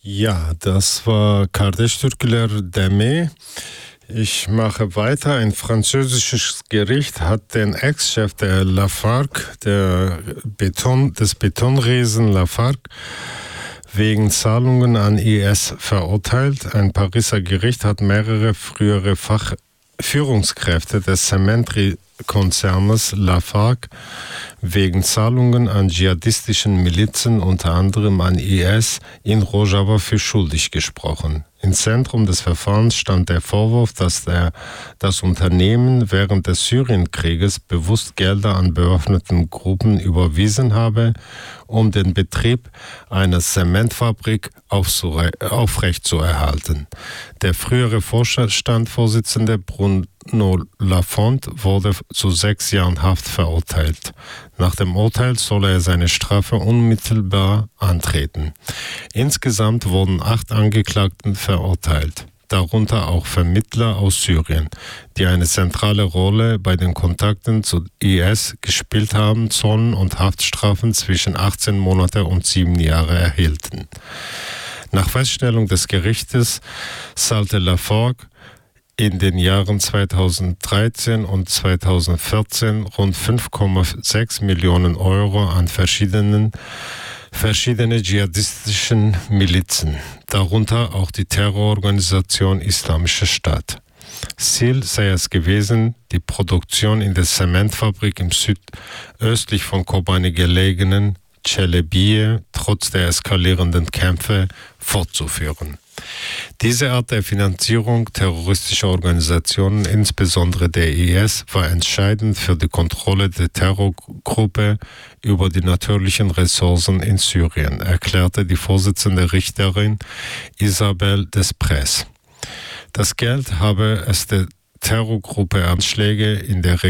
Ja, das war Kardeş Türküler Deme. Ich mache weiter. Ein französisches Gericht hat den Ex-Chef der Lafargue, des Betonriesen Lafargue, wegen Zahlungen an IS verurteilt. Ein Pariser Gericht hat mehrere frühere Führungskräfte des Cementkonzernes Lafargue wegen Zahlungen an dschihadistischen Milizen, unter anderem an IS, in Rojava für schuldig gesprochen. Im Zentrum des Verfahrens stand der Vorwurf, dass das Unternehmen während des Syrienkrieges bewusst Gelder an bewaffneten Gruppen überwiesen habe, um den Betrieb einer Zementfabrik aufrechtzuerhalten. Der frühere Vorstandsvorsitzende Bruno Lafont wurde zu 6 Jahren Haft verurteilt. Nach dem Urteil soll er seine Strafe unmittelbar antreten. Insgesamt wurden 8 Angeklagten verurteilt, darunter auch Vermittler aus Syrien, die eine zentrale Rolle bei den Kontakten zu IS gespielt haben sollen und Haftstrafen zwischen 18 Monate und 7 Jahre erhielten. Nach Feststellung des Gerichtes zahlte Lafargue in den Jahren 2013 und 2014 rund 5,6 Millionen Euro an verschiedene dschihadistischen Milizen, darunter auch die Terrororganisation Islamische Staat. Ziel sei es gewesen, die Produktion in der Zementfabrik im südöstlich von Kobani gelegenen Celebiye trotz der eskalierenden Kämpfe fortzuführen. Diese Art der Finanzierung terroristischer Organisationen, insbesondere der IS, war entscheidend für die Kontrolle der Terrorgruppe über die natürlichen Ressourcen in Syrien, erklärte die Vorsitzende Richterin Isabelle Desprez. Das Geld habe es der Terrorgruppe Anschläge in der